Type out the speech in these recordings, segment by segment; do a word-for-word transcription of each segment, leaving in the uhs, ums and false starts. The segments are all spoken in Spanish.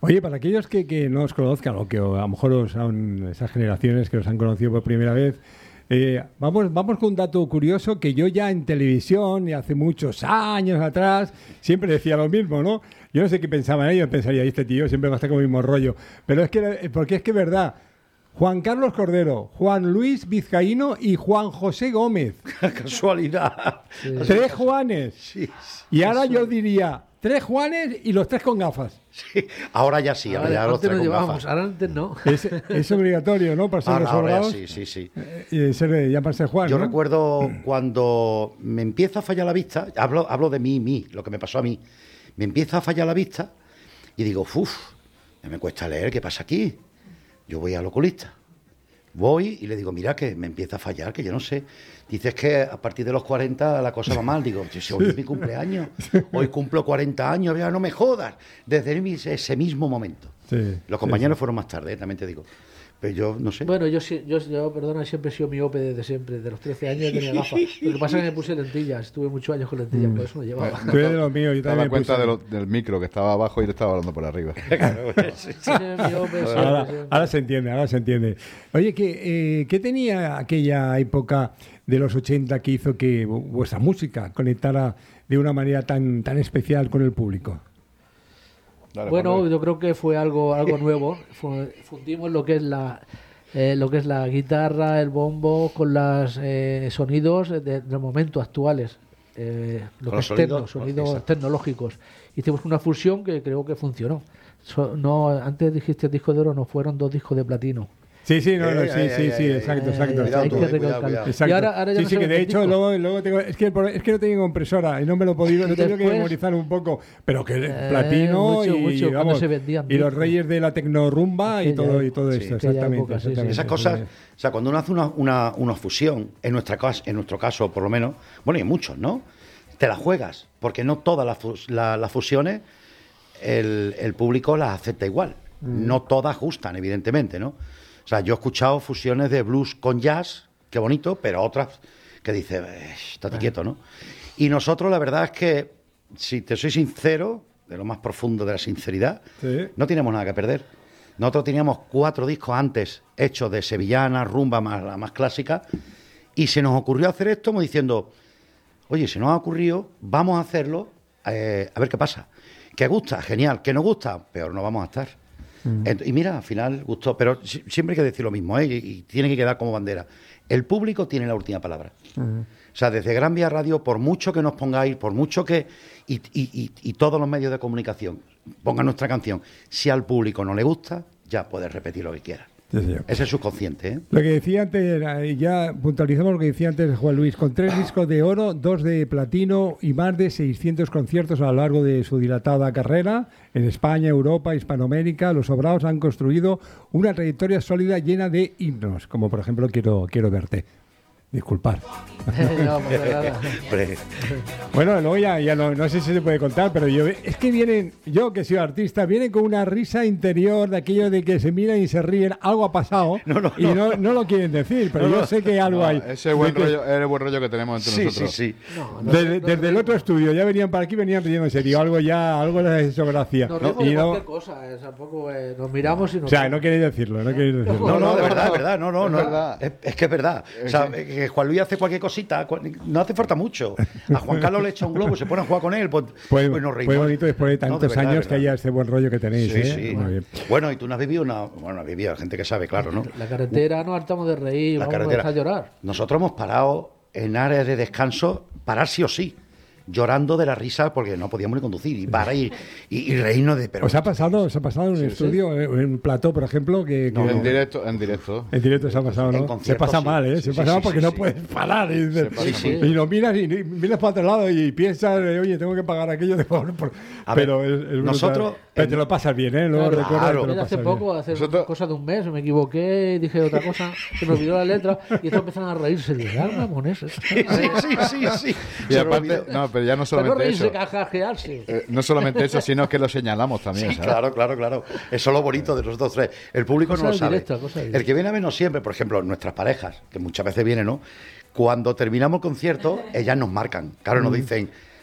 Oye, para aquellos que, que no os conozcan, o que a lo mejor son esas generaciones que os han conocido por primera vez, eh, vamos, vamos con un dato curioso que yo ya en televisión, y hace muchos años atrás, siempre decía lo mismo, ¿no? Yo no sé qué pensaban ellos, pensaría, este tío siempre va a estar con el mismo rollo. Pero es que, porque es que es verdad, Juan Carlos Cordero, Juan Luis Vizcaíno y Juan José Gómez. Casualidad. Sí. Tres Juanes. Sí, sí, y ahora yo diría, tres Juanes y los tres con gafas. Sí, ahora ya sí, ahora, ahora ya los tres con gafas. Ahora antes no. Es, es obligatorio, ¿no? Para ser ahora, los ahora sobrados. sí, sí, sí. Eh, ser, llamarse Juan, Yo ¿no? recuerdo cuando me empieza a fallar la vista, hablo, hablo de mí, mí, lo que me pasó a mí. Me empieza a fallar la vista y digo, uff, me cuesta leer, ¿qué pasa aquí? Yo voy al oculista. Voy y le digo, mira que me empieza a fallar, que yo no sé. Dices que a partir de los cuarenta la cosa va mal. Digo, si hoy es mi cumpleaños, hoy cumplo cuarenta años, ya no me jodas. Desde ese mismo momento. Sí, los compañeros sí. fueron más tarde, también te digo. Pero yo no sé. Bueno, yo, yo, yo perdona, siempre he sido miope desde siempre. De los trece años ya tenía gafas. Lo que pasa es que me puse lentillas. Estuve muchos años con lentillas, mm. por eso no llevaba. Tú eres de los míos, yo te das cuenta puse... de lo, del micro que estaba abajo y te estaba hablando por arriba. sí, sí. Sí, miope, sí, ahora, sí. ahora se entiende, ahora se entiende. Oye, ¿qué, eh, ¿qué tenía aquella época de los ochenta que hizo que vuestra música conectara de una manera tan, tan especial con el público? Dale, bueno, Juan, yo creo que fue algo, algo nuevo. Fundimos lo que es la... Eh, lo que es la guitarra, el bombo, con los eh, sonidos de, de momento actuales, eh, los externos, sonidos, sonidos tecnológicos. Hicimos una fusión que creo que funcionó. So, no, antes dijiste disco de oro, no fueron dos discos de platino. Sí, sí, no, no, Eh, sí, eh, sí, eh, sí, eh, exacto, eh, exacto. cuidado, Hay que cuidado, recalcarlo. cuidado. Exacto. Y ahora, ahora ya sí, no sí, que de hecho disco. luego, luego tengo, es que el, es que no tengo impresora y no me lo he podido, no he tenido que Después, memorizar un poco, pero que eh, platino mucho, y, mucho, cuando vamos, se vendían y los discos. reyes de la tecnorumba y Aquella todo y época, todo sí, esto, aquella exactamente, época, sí, sí. exactamente. Esas cosas, o sea, cuando uno hace una, una, una fusión, en, nuestra, en nuestro caso por lo menos, bueno, y muchos, ¿no? Te la juegas, porque no todas las, la, las fusiones el, el público las acepta igual. Mm. No todas gustan, evidentemente, ¿no? O sea, yo he escuchado fusiones de blues con jazz, qué bonito, pero otras que dice, estate quieto, ¿no? Y nosotros, la verdad es que, si te soy sincero, de lo más profundo de la sinceridad, Sí. no tenemos nada que perder. Nosotros teníamos cuatro discos antes hechos de sevillana, rumba más, la más clásica, y se nos ocurrió hacer esto como diciendo, oye, se nos ha ocurrido, vamos a hacerlo, eh, a ver qué pasa. ¿Que gusta? Genial. ¿Que no gusta? Peor no vamos a estar. Mm. Y mira, al final gustó, pero siempre hay que decir lo mismo, ¿eh? y, y tiene que quedar como bandera. El público tiene la última palabra. Uh-huh. O sea, desde Gran Vía Radio, por mucho que nos pongáis, por mucho que... Y, y, y, y todos los medios de comunicación pongan nuestra canción, si al público no le gusta, ya puedes repetir lo que quieras. Sí, ese es subconsciente, ¿eh? Lo que decía antes, ya puntualizamos lo que decía antes Juan Luis, con tres discos de oro, dos de platino y más de seiscientos conciertos a lo largo de su dilatada carrera en España, Europa, Hispanoamérica, los Sobraos han construido una trayectoria sólida llena de himnos, como por ejemplo Quiero, quiero verte. Disculpar. No, pues nada. Bueno, luego ya, ya no, no sé si se puede contar, pero yo es que vienen, yo que soy artista, vienen con una risa interior de aquello de que se miran y se ríen, algo ha pasado no, no, y no, no lo quieren decir, pero no, yo sé que algo no, hay. Ese buen que, rollo, es el buen rollo que tenemos entre sí, nosotros. Sí, sí, no, no, desde, no, desde no, el otro estudio, ya venían para aquí, venían riendo en serio, algo ya, algo les ha hecho gracia. Nos no, y y no, no, cualquier cosa, eh, tampoco eh, nos miramos y nos... O sea, no queréis decirlo, no queréis decirlo. No, no, de verdad, de verdad, no, no, es no. Verdad. Es, es que es verdad. O sea, que Juan Luis hace cualquier cosita, no hace falta mucho. A Juan Carlos le echa un globo, se pone a jugar con él, pues, pues, pues nos reímos. Pues bonito después de tantos no, de verdad, años que haya este buen rollo que tenéis. Sí, ¿eh? sí. Muy bien. Bueno, y tú no has vivido una... Bueno, no has vivido, gente que sabe, claro, ¿no? La carretera nos hartamos de reír, La vamos carretera. a dejar llorar. Nosotros hemos parado en áreas de descanso, parar sí o sí, llorando de la risa porque no podíamos ni conducir y para y, y, y reírnos de... Pero, ¿Os ha pasado, os ha pasado en un Sí, estudio, sí. en un plató, por ejemplo? Que, que No, en no. directo, en directo. En directo se ha pasado, ¿no? Se pasa sí. mal, ¿eh? Se Sí, pasa sí, mal porque sí, no sí. puedes parar. Y, dices, Sí, sí. y lo miras y, y miras para otro lado y piensas, eh, oye, tengo que pagar aquello de favor. Por... A Pero ver, es, es brutal. nosotros- Pero te lo pasas bien, ¿eh? Luego Claro, recuerdas, claro. te lo Mira, hace pasas poco, bien. hace Nosotros- cosa de un mes, me equivoqué, dije otra cosa, se me olvidó la letra y estos empezaron a reírse. Dije, ah, mamones. Sí, sí, sí, sí, sí. Y Se aparte, me olvidó. no, pero ya no Pero no solamente reírse, eso. cajajearse. Eh, no solamente eso, sino que lo señalamos también, Sí, ¿sabes? claro, claro, claro. Eso es lo bonito de nosotros tres. El público Cosa no lo del sabe. directo, cosa del El que viene a vernos siempre, por ejemplo, nuestras parejas, que muchas veces vienen, ¿no? Cuando terminamos el concierto, ellas nos marcan. Claro, nos dicen,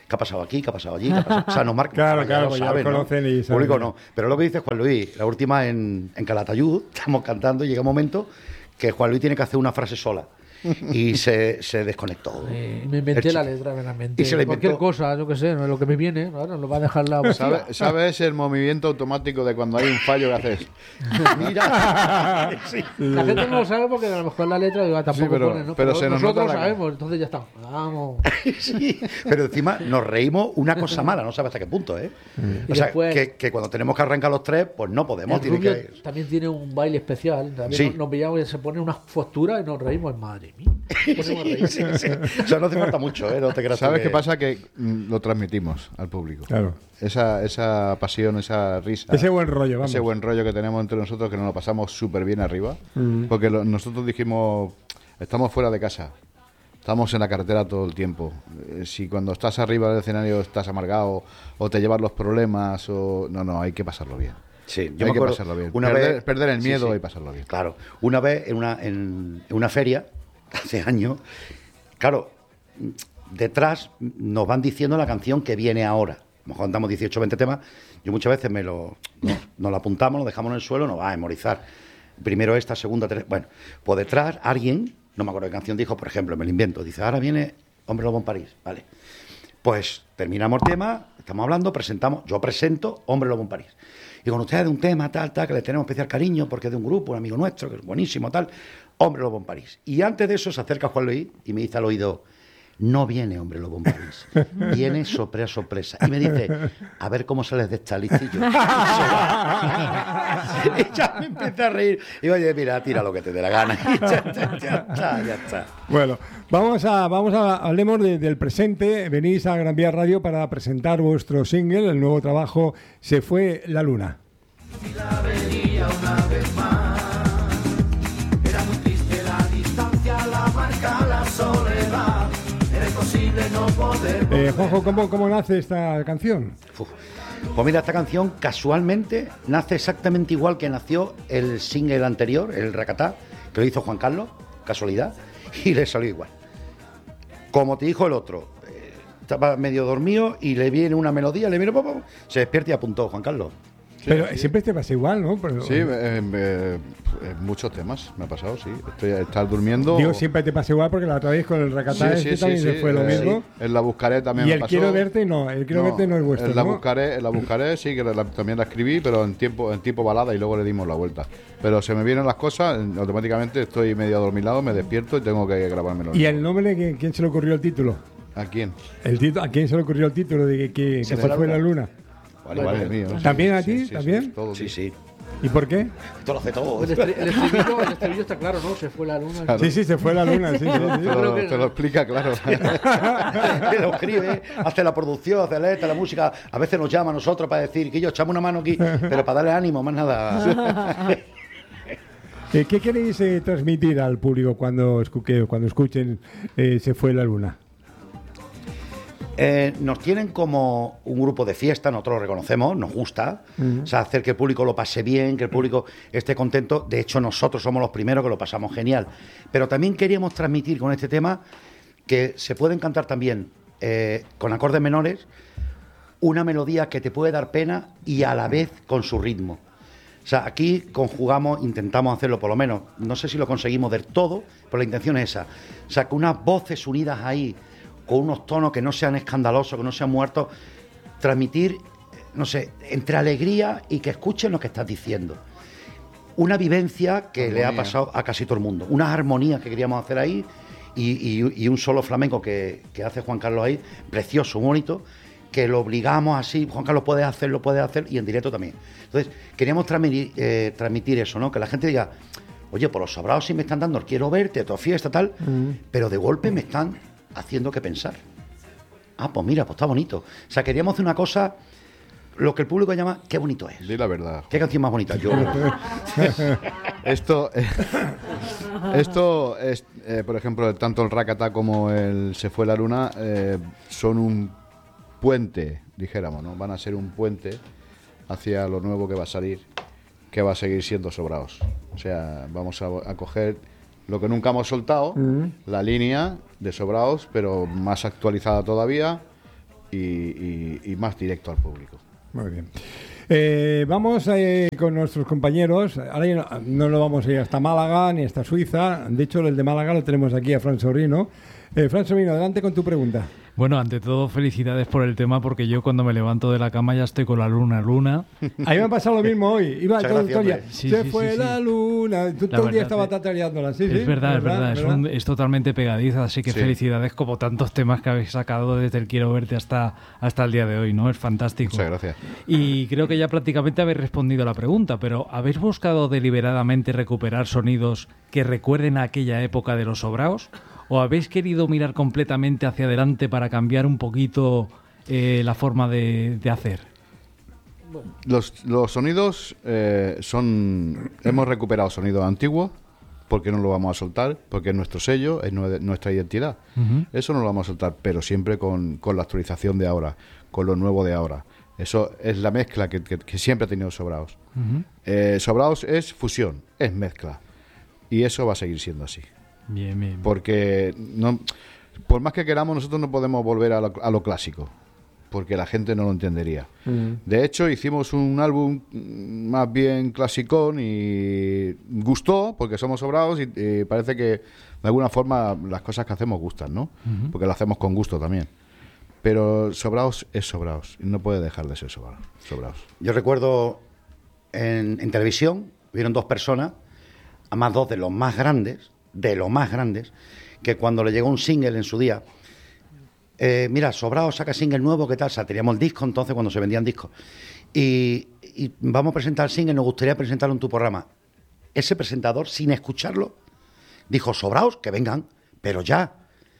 ¿qué ha pasado aquí? ¿Qué ha pasado allí? ¿Qué ha pasado? O sea, nos marcan. Claro, ya claro, lo pues ya saben, lo ¿no? conocen y El saben. público no. Pero lo que dice Juan Luis, la última en, en Calatayud, estamos cantando y llega un momento que Juan Luis tiene que hacer una frase sola. Y se, se desconectó. Eh, me inventé El la chico. letra, realmente. Y se la Cualquier inventó. cosa, yo qué sé, no es lo que me viene, ahora lo va a dejar la ¿Sabe- ¿Sabes el movimiento automático de cuando hay un fallo que haces? Mira. Sí. La gente no lo sabe porque a lo mejor la letra digo, ah, tampoco Sí, pero- pone, ¿no? pero se nos nosotros nota la- sabemos, entonces ya está. Vamos. Sí, pero encima nos reímos una cosa mala, no sabes hasta qué punto, ¿eh? Y O sea, después- que, que cuando tenemos que arrancar los tres, pues no podemos. El Tiene Rubio que... también tiene un baile especial. También Sí. nos, nos pillamos y se pone unas posturas y nos reímos. Madre mía. Nos ponemos a reír. Sí, sí. O sea, no hace falta mucho, ¿eh? No te creas tú ¿Sabes que- qué pasa? Que mm, lo transmitimos al público. Claro. Esa, esa pasión, esa risa. Ese buen rollo, vamos. Ese buen rollo que tenemos entre nosotros, que nos lo pasamos súper bien arriba. Mm. Porque lo- nosotros dijimos, estamos fuera de casa, estamos en la carretera todo el tiempo. Eh, si cuando estás arriba del escenario estás amargado o te llevas los problemas, o no, no, hay que pasarlo bien. Sí, yo hay me que acuerdo pasarlo bien. una perder, vez- perder el sí, miedo sí. y pasarlo bien. Claro, una vez en una, en, en una feria, hace años, claro, detrás nos van diciendo la canción que viene ahora. A lo mejor andamos dieciocho o veinte temas, yo muchas veces me lo, no, nos lo apuntamos, lo dejamos en el suelo, nos va a memorizar. Primero esta, segunda, tres. Bueno, pues detrás alguien, no me acuerdo qué canción dijo, por ejemplo, me lo invento, dice, ahora viene Hombre Lobo en París, ¿vale? Pues terminamos el tema, estamos hablando, presentamos, yo presento Hombre Lobo en París. Y con ustedes un tema, tal, tal, que le tenemos especial cariño porque es de un grupo, un amigo nuestro, que es buenísimo, tal, Hombre Lobo en París. Y antes de eso se acerca Juan Luis y me dice al oído, no viene Hombre Lobo en París, viene sorpresa, sorpresa. Y me dice, a ver cómo sales de esta listillo. Y ya me empecé a reír. Y oye, mira, tira lo que te dé la gana. Y ya, ya, ya está, ya está. Bueno, vamos a, vamos a, hablemos de- del presente. Venís a Gran Vía Radio para presentar vuestro single, el nuevo trabajo, Se fue la luna. Eh, Juanjo, ¿cómo, ¿cómo nace esta canción? Uf. Pues mira, esta canción casualmente nace exactamente igual que nació el single anterior, el Racatá, que lo hizo Juan Carlos, casualidad, y le salió igual. Como te dijo el otro, eh, estaba medio dormido y le viene una melodía, le viene, pum, pum, se despierta y apuntó Juan Carlos. Pero siempre te pasa igual, ¿no? Pero- Sí, eh, eh, en muchos temas me ha pasado, sí. Estoy a estar durmiendo. Digo, siempre te pasa igual porque la otra vez con el Racatá Sí, sí, este sí, también sí, se fue lo eh, mismo. En la buscaré también Y me el pasó. quiero verte no, el quiero verte no es vuestro, En la ¿no? buscaré, en la buscaré sí que la- también la escribí, pero en tiempo en tipo balada y luego le dimos la vuelta. Pero se me vienen las cosas, automáticamente estoy medio adormilado, me despierto y tengo que grabármelo. ¿Y el nombre, ¿quién, quién se le ocurrió el título? ¿A quién? El título, ¿a quién se le ocurrió el título de que, que- que se, fue la fue la luna. luna? Vale, Madre vale. mía, sí, ¿También a sí, ti? sí, sí, ¿También? todo, Sí, sí. ¿Y por qué? Esto lo hace todo. El, estri- el estribillo, el estribillo está claro, ¿no? Se fue la luna. Claro. Sí, sí, se fue la luna. Sí, sí, sí. Te creo lo, que- te lo explica, claro. Que lo escribe, hace la producción, hace la letra, la música. A veces nos llama a nosotros para decir que yo echamos una mano aquí, pero para darle ánimo, más nada. Eh, ¿Qué queréis eh, transmitir al público cuando, escu- que- cuando escuchen eh, Se fue la luna? Eh, nos tienen como un grupo de fiesta, nosotros lo reconocemos, nos gusta, o sea, hacer que el público lo pase bien, que el público esté contento. De hecho, nosotros somos los primeros que lo pasamos genial. Pero también queríamos transmitir con este tema que se pueden cantar también eh, con acordes menores una melodía que te puede dar pena y a la vez con su ritmo. O sea, aquí conjugamos, intentamos hacerlo por lo menos, no sé si lo conseguimos del todo, pero la intención es esa. O sea, que unas voces unidas ahí, con unos tonos que no sean escandalosos, que no sean muertos, transmitir, no sé, entre alegría y que escuchen lo que estás diciendo. Una vivencia que le ha Armonía. pasado a casi todo el mundo. Unas armonías que queríamos hacer ahí y, y- y un solo flamenco que, que hace Juan Carlos ahí, precioso, bonito, que lo obligamos así, Juan Carlos puede hacer, lo puede hacer, y en directo también. Entonces, queríamos transmitir, eh, transmitir eso, ¿no? Que la gente diga, oye, por los sobrados sí me están dando el quiero verte, tu fiesta, tal, pero de golpe me están haciendo que pensar. Ah, pues mira, pues está bonito. O sea, queríamos hacer una cosa, lo que el público llama, qué bonito es. Di la verdad. ¿Qué canción más bonita? Yo. Esto, eh, esto es, eh, por ejemplo, tanto el Racatá como el Se fue la luna eh, son un puente, dijéramos, ¿no? Van a ser un puente hacia lo nuevo que va a salir, que va a seguir siendo Sobraos. O sea, vamos a, a coger lo que nunca hemos soltado, la línea de Sobraos, pero más actualizada todavía, y, y, y más directo al público. Muy bien. Eh, vamos eh, con nuestros compañeros. Ahora ya no, no lo vamos a ir hasta Málaga ni hasta Suiza. De hecho, el de Málaga lo tenemos aquí a Fran Sobrino. Eh, Fran Sobrino, adelante con tu pregunta. Bueno, ante todo, felicidades por el tema, porque yo cuando me levanto de la cama ya estoy con la luna, luna. A mí me ha pasado lo mismo hoy. Iba Muchas todo, gracias, todo el día. hombre. Sí, Se sí, fue sí, la sí. luna. Tú La todo el día verdad, estaba eh, tatareándola. Sí, es sí, verdad, es verdad. Es, un- ¿verdad? es totalmente pegadiza, así que Sí. felicidades como tantos temas que habéis sacado desde el Quiero Verte hasta, hasta el día de hoy, ¿no? Es fantástico. Muchas gracias. Y creo que ya prácticamente habéis respondido a la pregunta, pero ¿habéis buscado deliberadamente recuperar sonidos que recuerden a aquella época de los sobraos? ¿O habéis querido mirar completamente hacia adelante para cambiar un poquito eh, la forma de, de hacer? Los, los sonidos eh, son... Hemos recuperado sonidos antiguos, porque no lo vamos a soltar, porque es nuestro sello, es nue- nuestra identidad. Ujú. Eso no lo vamos a soltar, pero siempre con, con la actualización de ahora, con lo nuevo de ahora. Eso es la mezcla que, que- que siempre ha tenido Sobraos. Ujú. Eh, Sobraos es fusión, es mezcla. Y eso va a seguir siendo así. Bien, bien. Porque no, por más que queramos, nosotros no podemos volver a lo, a lo clásico, porque la gente no lo entendería. De hecho, hicimos un álbum mm, más bien clasicón y gustó, porque somos sobrados y, y parece que de alguna forma las cosas que hacemos gustan, ¿no? Porque lo hacemos con gusto también. Pero sobrados es sobrados y no puede dejar de ser sobra- sobrados. Yo recuerdo en, en televisión, vieron dos personas, además dos de los más grandes, de los más grandes, que cuando le llegó un single en su día, eh, mira, Sobrado saca single nuevo, ¿qué tal? O sea, teníamos el disco entonces cuando se vendían discos. Y, y vamos a presentar el single, nos gustaría presentarlo en tu programa. Ese presentador, sin escucharlo, dijo, Sobraos, que vengan, pero ya.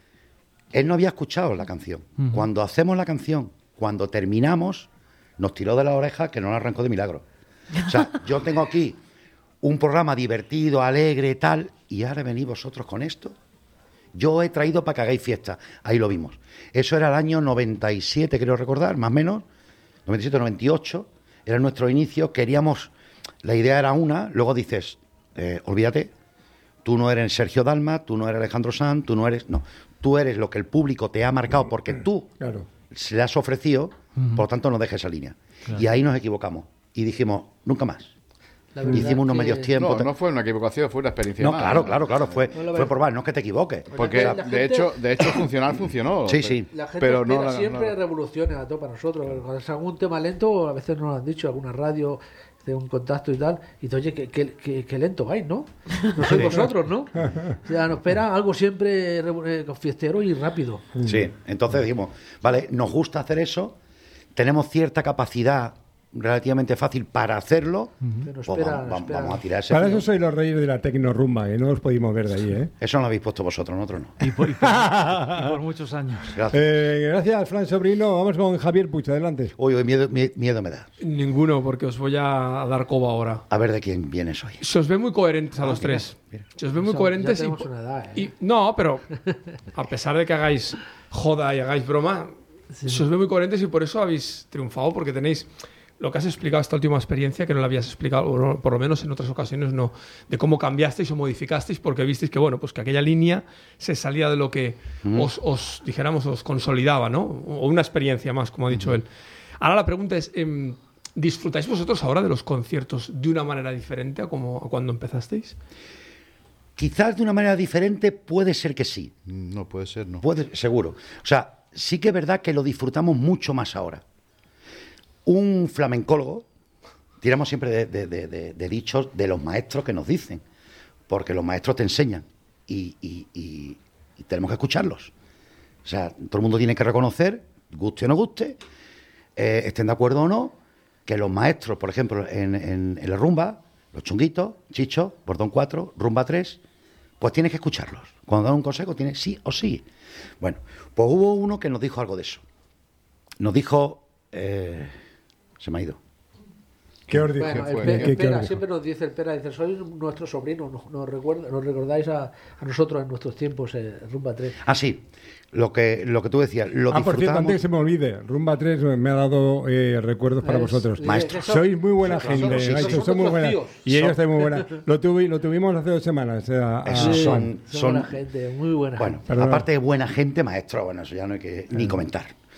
Él no había escuchado la canción. Ujú. Cuando hacemos la canción, cuando terminamos, nos tiró de la oreja que no la arrancó de milagro. O sea, yo tengo aquí un programa divertido, alegre, tal, y ahora venís vosotros con esto. Yo he traído para que hagáis fiesta. Ahí lo vimos. Eso era el año noventa y siete, creo recordar, más o menos. noventa y siete, noventa y ocho. Era nuestro inicio. Queríamos... La idea era una. Luego dices, eh, olvídate, tú no eres Sergio Dalma, tú no eres Alejandro Sanz, tú no eres... No, tú eres lo que el público te ha marcado porque tú Claro. se le has ofrecido, por lo tanto no dejes esa línea. Claro. Y ahí nos equivocamos. Y dijimos, nunca más. La verdad Hicimos unos que- medios tiempos. No, no fue una equivocación, fue una experiencia No, más. claro, claro, claro, fue, No, la fue verdad. por mal, no es que te equivoques. Porque La gente- de hecho, de hecho funcionar funcionó. Sí, sí. La gente Pero espera no la- siempre no la- revoluciones a todo para nosotros. Cuando es algún tema lento, a veces nos lo han dicho, alguna radio, de un contacto y tal, y dice, oye, qué, qué, qué- qué lento vais, ¿no? No sois vosotros, ¿no? O sea, nos espera algo siempre revu- eh, fiestero y rápido. Sí, entonces dijimos, vale, nos gusta hacer eso, tenemos cierta capacidad relativamente fácil para hacerlo, Pero pues espera, vamos, vamos- espera. vamos a tirar ese Para filo. eso sois los reyes de la tecnorumba, que no os podéis mover de ahí, ¿eh? Eso no lo habéis puesto vosotros, nosotros no. Y por, y por- y por muchos años. Gracias. Eh, gracias, Fran Sobrino. Vamos con Javier Puig, adelante. Uy, uy, miedo, mie- miedo me da. Ninguno, porque os voy a dar coba ahora. A ver de quién vienes hoy. Se os ve muy coherentes a Ah, los mira, tres. mira. Se os ve muy Ya- coherentes ya y, tenemos una edad, ¿eh? y- no, pero a pesar de que hagáis joda y hagáis broma, se os ve muy coherentes y por eso habéis triunfado, porque tenéis lo que has explicado, esta última experiencia, que no la habías explicado, o no, por lo menos en otras ocasiones no, de cómo cambiasteis o modificasteis, porque visteis que, bueno, pues que aquella línea se salía de lo que os, os, dijéramos, os consolidaba, ¿no? O una experiencia más, como ha dicho él. Ahora la pregunta es, em, ¿disfrutáis vosotros ahora de los conciertos de una manera diferente a como a cuando empezasteis? Quizás de una manera diferente puede ser que sí, No puede ser, no. puede, seguro. O sea, sí que es verdad que lo disfrutamos mucho más ahora. Un flamencólogo, tiramos siempre de, de- de- de- de dichos de los maestros que nos dicen, porque los maestros te enseñan y, y- y- y tenemos que escucharlos. O sea, todo el mundo tiene que reconocer, guste o no guste, eh, estén de acuerdo o no, que los maestros, por ejemplo, en, en- en la rumba, los chunguitos, Chicho, Bordón cuatro, Rumba tres, pues tienes que escucharlos. Cuando dan un consejo, tienes sí o sí. Bueno, pues hubo uno que nos dijo algo de eso. Nos dijo... eh, se me ha ido. ¿Qué os dije? Bueno, el, fue? Pe- ¿Qué- el qué os Pera dijo? siempre nos dice, el Pera dice, sois nuestro sobrino, nos, nos, recuerda- nos recordáis a, a nosotros en nuestros tiempos, eh, Rumba tres. Ah, sí, lo que, lo que tú decías, lo Ah, por cierto, antes que disfrutábamos... se me olvide, Rumba tres me ha dado eh, recuerdos para Es- vosotros. dice Maestros. que son- Sois muy buena son- gente, son- maestro, son son muy nuestros buena. tíos. Y ellos Son- están muy buenas. Lo, tuvi- lo tuvimos hace dos semanas. eh, a- a- Esos Sí, son- son buena gente, muy buena Bueno, gente. Perdona. aparte de buena gente, maestro, bueno, eso ya no hay que ni comentar.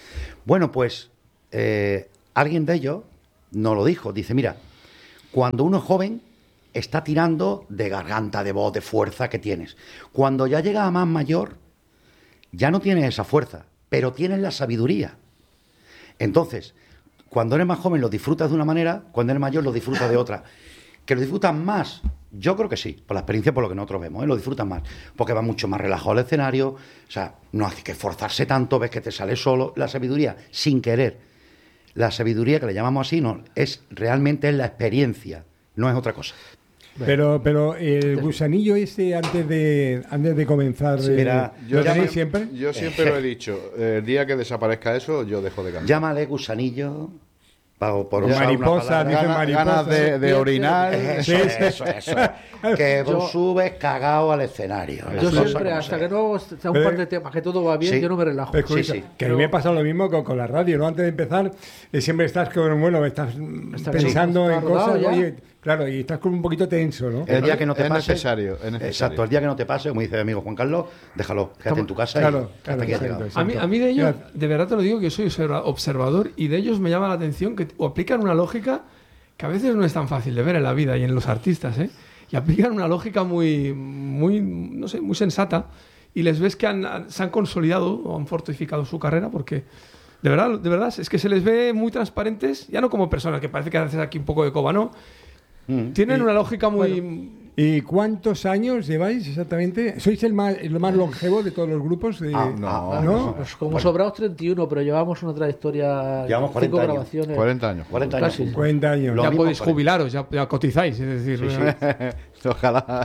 Bueno, pues eh, alguien de ellos nos lo dijo. Dice, mira, cuando uno es joven está tirando de garganta, de voz, de fuerza que tienes. Cuando ya llegas a más mayor, ya no tienes esa fuerza, pero tienes la sabiduría. Entonces, cuando eres más joven lo disfrutas de una manera, cuando eres mayor lo disfrutas de otra. ¿Que lo disfrutas más? Yo creo que sí, por la experiencia, por lo que nosotros vemos, ¿eh? Lo disfrutas más, porque va mucho más relajado el escenario, o sea, no hace que esforzarse tanto, ves que te sale solo. La sabiduría, sin querer, la sabiduría que le llamamos así, no, es realmente es la experiencia, no es otra cosa. Pero, pero el gusanillo ese antes de antes de comenzar, Sí, mira, ¿lo yo tenéis ya- siempre? Yo siempre lo he dicho, el día que desaparezca eso, yo dejo de cantar. Llámale gusanillo, pa- por Ya, usar una mariposa, palabra. dicen Ganas, mariposa. ganas de, de orinar. Eso, eso, eso. Que Yo- subes cagado al escenario. Las Yo cosas siempre, como hasta sean. que no sea un Pero- par de temas, que todo va bien, Sí. yo no me relajo. Escucha, Sí, sí. que a mí me pasa lo mismo con, con la radio, ¿no? Antes de empezar, eh, siempre estás con, bueno, estás mm, Está pensando bien, en está rodado cosas, ya. oye, claro, y estás como un poquito tenso, ¿no? El día que no te Es pase. necesario, es necesario. Exacto, el día que no te pase, como dice mi amigo Juan Carlos, déjalo, quédate en tu casa y Claro, hasta claro, aquí has exacto, llegado. A mí, exacto. a mí de ellos, Ya. de verdad te lo digo, que yo soy observa- observador y de ellos me llama la atención que o aplican una lógica que a veces no es tan fácil de ver en la vida y en los artistas, ¿eh? Y aplican una lógica muy, muy, no sé, muy sensata y les ves que han- han- se han consolidado o han fortificado su carrera porque de verdad, de verdad es que se les ve muy transparentes, ya no como personas que parece que haces aquí un poco de coba, ¿no? Mm. Tienen Y- una lógica muy... ¿Y cuántos años lleváis exactamente? ¿Sois el más, el más longevo de todos los grupos? De- Ah, no, ¿no? Pues como sobrados treinta y uno, pero llevamos una trayectoria. Llevamos cinco cuarenta años. grabaciones. cuarenta años. cuarenta años. Casi. cuarenta años. Lo ya mismo podéis con él. jubilaros, ya, ya cotizáis, es decir... eh, Ojalá.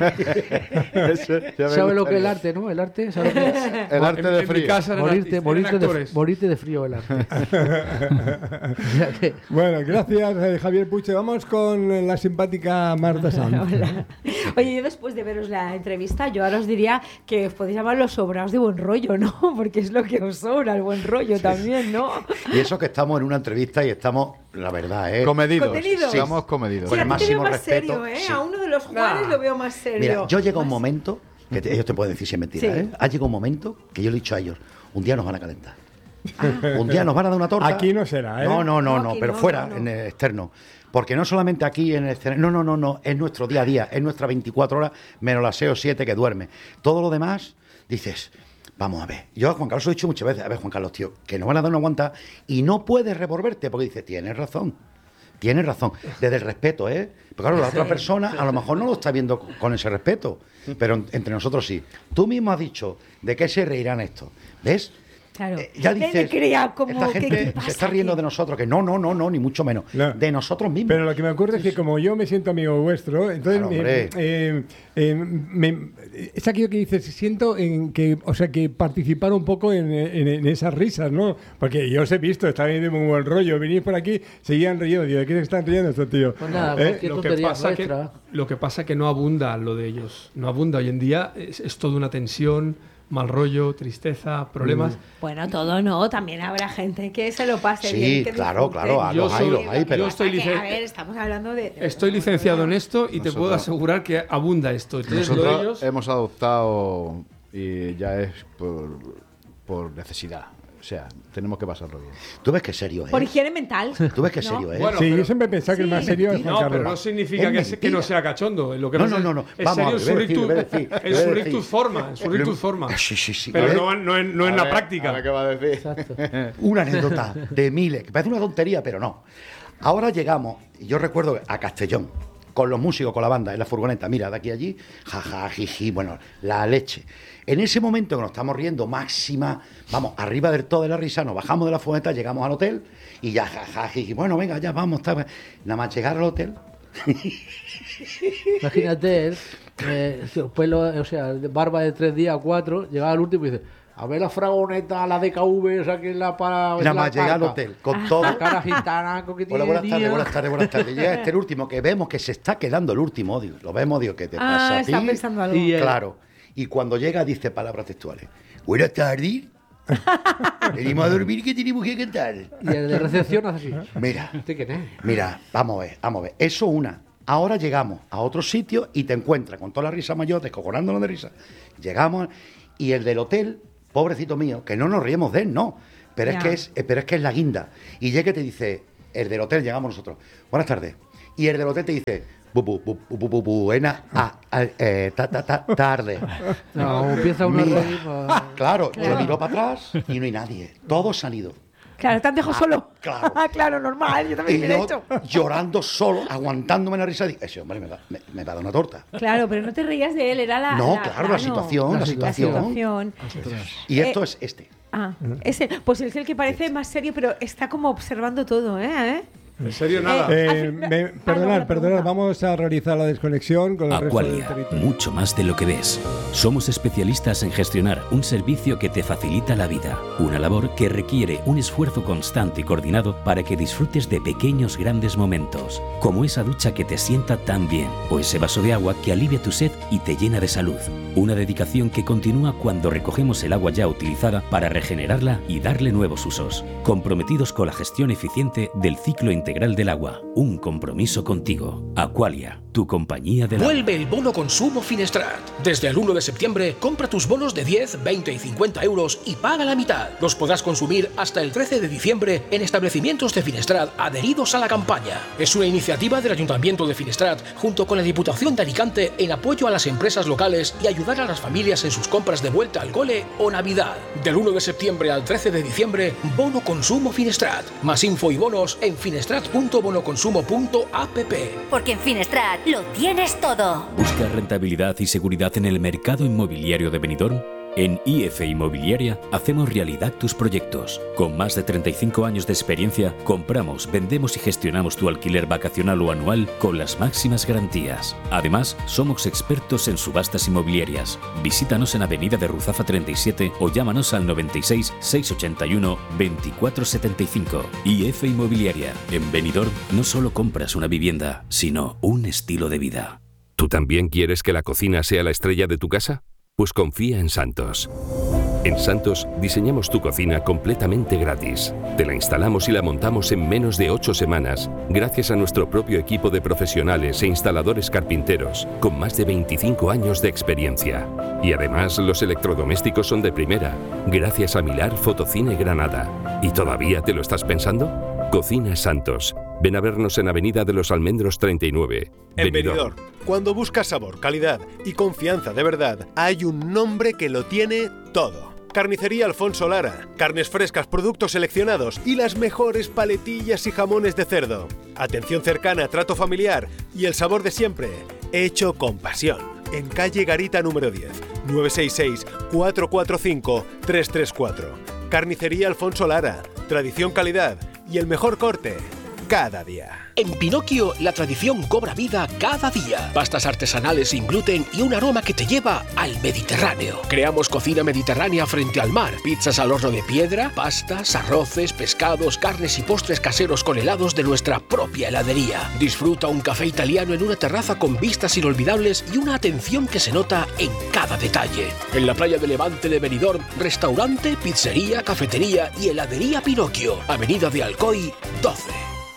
Eso, ya me ¿Sabe lo que es el gustaría. arte, no? El arte, ¿sabe lo que es? El arte en- de en mi frío. casa eran Morirte, artistas, morirte, eran de, actores. morirte de frío el arte. O sea que- Bueno, gracias eh, Javier Puche. Vamos con la simpática Marta Sanz. Hola. Oye, yo después de veros la entrevista, yo ahora os diría que os podéis llamar los sobrados de buen rollo, ¿no? Porque es lo que os sobra, el buen rollo también, ¿no? Y eso que estamos en una entrevista y estamos, la verdad, ¿eh? Comedidos. Contenidos. Estamos comedidos. Con Sí, el a ti te veo máximo más respeto, serio, ¿eh? sí. A uno de los Juanes lo veo más serio. Mira, yo llego a un Más- momento, que te- ellos te pueden decir si es mentira, Sí. ¿eh? Ha llegado un momento que yo le he dicho a ellos, un día nos van a calentar. Un día nos van a dar una torta. Aquí no será, ¿eh? No, no, no, No, no, aquí pero no, fuera, no, no. en el externo. Porque no solamente aquí en el escenario, no, no, no, no, es nuestro día a día, es nuestras veinticuatro horas, menos las seis o siete que duerme. Todo lo demás, dices, vamos a ver. Yo a Juan Carlos lo he dicho muchas veces, a ver, Juan Carlos, tío, que nos van a dar una aguanta y no puedes revolverte, porque dices, tienes razón. Tienes razón, desde el respeto, ¿eh? Pero claro, la otra persona a lo mejor no lo está viendo con- con ese respeto, pero en- entre nosotros sí. Tú mismo has dicho, ¿de qué se reirán estos? ¿Ves? Claro. Eh, ya Él dices, creía como esta que, gente ¿qué se pasa está riendo aquí? de nosotros, que no, no, no, no, ni mucho menos. No. De nosotros mismos. Pero lo que me ocurre es que como yo me siento amigo vuestro, entonces Claro, me- hombre. eh, eh, me- es aquello que dices, siento en que, o sea, que participar un poco en, en- en esas risas, ¿no? Porque yo os he visto, estáis de muy buen rollo, venís por aquí, seguían riendo, digo, ¿de qué se están riendo estos tíos? Pues nada, ¿Eh? cualquier Lo que, tontería pasa que, nuestra. lo que pasa que no abunda lo de ellos. No abunda. Hoy en día es, es toda una tensión, mal rollo, tristeza, problemas. Bueno, todo no, también habrá gente que se lo pase Sí, bien. que claro, disfrute. claro, a Yo los hay, soy- los hay, pero... yo estoy Pasa que, licen- a ver, estamos hablando de... Estoy licenciado en esto y te Nosotros- puedo asegurar que abunda esto. Entonces, lo de Nosotros ellos, hemos adoptado y ya es por, por necesidad. O sea, tenemos que pasarlo bien. Tú ves que es serio, ¿eh? Por higiene mental. Tú ves que es ¿no? serio, ¿eh? Bueno, Sí, pero- yo siempre he pensado que el más Sí. serio es Juan no, Carlos. pero no significa Es que, se- que no mentira. sea cachondo. Lo que No, pasa no, no, no. Es Vamos, serio a en ver, su voy a decir, rictus, voy a decir, en voy a su decir. rictus forma. En su rictus forma. Sí, sí, sí. Pero A ver, no, en- no en, no en la práctica. Ahora, ¿qué va a decir? Exacto. Una anécdota de miles, que parece una tontería, pero no. Ahora llegamos, y yo recuerdo a Castellón, con los músicos, con la banda, en la furgoneta, mira, de aquí a allí, jaja, jiji, bueno, la leche. En ese momento que nos estamos riendo, máxima, vamos, arriba del todo de la risa, nos bajamos de la furgoneta, llegamos al hotel, y ya, jaja, jiji, bueno, venga, ya vamos, está bien. Nada más llegar al hotel, Imagínate él, eh, pelo, o sea, de barba de tres días a cuatro, llegaba al último y dice, a ver la fragoneta, la D K V, esa que es la para... nada la más llegar al parca. hotel, con todo. La cara gitanaco que tiene. Hola, buenas tardes, tía. buenas tardes, buenas tardes. Llega este el último, que vemos que se está quedando el último, digo, lo vemos, digo, ¿qué te pasa Ah, a está ti? pensando algo. Y, eh, Claro. Y cuando llega dice palabras textuales. Buenas tardes. Venimos a dormir que tenemos que cantar. Y el de recepción hace así. Mira, ¿Este quién es? mira, vamos a ver, vamos a ver. Eso una. Ahora llegamos a otro sitio y te encuentras con toda la risa mayor, descojonándonos de risa. Llegamos y el del hotel, pobrecito mío, que no nos riemos de él, no. pero Ya. es que es, eh, pero es que es la guinda. Y llega y te dice, el del hotel, llegamos nosotros, buenas tardes. Y el del hotel te dice, bu, bu, bu, bu, bu, bu, buena ah, ah, eh, ta, ta, ta, tarde. No, empieza uno a Mira. reír. pues, Claro, Claro. yo miro para atrás y no hay nadie. Todos se han ido. Claro, te han dejado Ah, solo. claro. claro, normal, yo también Y me lo he yo hecho. llorando solo, aguantándome la risa. Digo, ese hombre me va, me, me va a dar una torta. Claro, pero no te reías de él, era la. No, la- claro, la situación, la la situación. situación. situación. Y esto Eh, es este. Ah, ese. Pues es el que parece más serio, pero está como observando todo, ¿eh? ¿Eh? En serio, nada. Eh, Eh, al fin- me, ah, no, perdonad, la perdonad, pregunta. vamos a realizar la desconexión con el resto del Aqualia, territorio. mucho más de lo que ves. Somos especialistas en gestionar un servicio que te facilita la vida. Una labor que requiere un esfuerzo constante y coordinado para que disfrutes de pequeños grandes momentos, como esa ducha que te sienta tan bien, o ese vaso de agua que alivia tu sed y te llena de salud. Una dedicación que continúa cuando recogemos el agua ya utilizada para regenerarla y darle nuevos usos. Comprometidos con la gestión eficiente del ciclo integral del agua. Un compromiso contigo. Aqualia, tu compañía del agua. Vuelve el bono consumo Finestrat. Desde el uno de septiembre, compra tus bonos de diez, veinte y cincuenta euros y paga la mitad. Los podrás consumir hasta el trece de diciembre en establecimientos de Finestrat adheridos a la campaña. Es una iniciativa del Ayuntamiento de Finestrat junto con la Diputación de Alicante en apoyo a las empresas locales y ayudar a las familias en sus compras de vuelta al cole o Navidad. Del uno de septiembre al trece de diciembre, bono consumo Finestrat. Más info y bonos en finestrat punto bonoconsumo punto app. Porque en Finestrat lo tienes todo. ¿Buscas rentabilidad y seguridad en el mercado inmobiliario de Benidorm? En I F Inmobiliaria hacemos realidad tus proyectos. Con más de treinta y cinco años de experiencia, compramos, vendemos y gestionamos tu alquiler vacacional o anual con las máximas garantías. Además, somos expertos en subastas inmobiliarias. Visítanos en Avenida de Ruzafa treinta y siete o llámanos al noventa y seis, seiscientos ochenta y uno, veinticuatro setenta y cinco. I F Inmobiliaria. En Benidorm no solo compras una vivienda, sino un estilo de vida. ¿Tú también quieres que la cocina sea la estrella de tu casa? Pues confía en Santos. En Santos diseñamos tu cocina completamente gratis. Te la instalamos y la montamos en menos de ocho semanas, gracias a nuestro propio equipo de profesionales e instaladores carpinteros, con más de veinticinco años de experiencia. Y además los electrodomésticos son de primera, gracias a Milar Fotocine Granada. ¿Y todavía te lo estás pensando? Cocina Santos. Ven a vernos en Avenida de los Almendros treinta y nueve. En Benidorm, cuando buscas sabor, calidad y confianza de verdad, hay un nombre que lo tiene todo. Carnicería Alfonso Lara. Carnes frescas, productos seleccionados y las mejores paletillas y jamones de cerdo. Atención cercana, trato familiar y el sabor de siempre, hecho con pasión. En calle Garita número diez, nueve seis seis, cuatro cuatro cinco, tres tres cuatro. Carnicería Alfonso Lara. Tradición, calidad y el mejor corte cada día. En Pinocchio, la tradición cobra vida cada día. Pastas artesanales sin gluten y un aroma que te lleva al Mediterráneo. Creamos cocina mediterránea frente al mar. Pizzas al horno de piedra, pastas, arroces, pescados, carnes y postres caseros con helados de nuestra propia heladería. Disfruta un café italiano en una terraza con vistas inolvidables y una atención que se nota en cada detalle. En la playa de Levante de Benidorm, restaurante, pizzería, cafetería y heladería Pinocchio. Avenida de Alcoy, doce.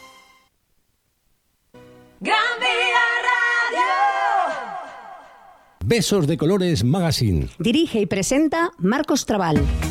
Gran Vía Radio. Besos de Colores Magazine. Dirige y presenta Marcos Trabal.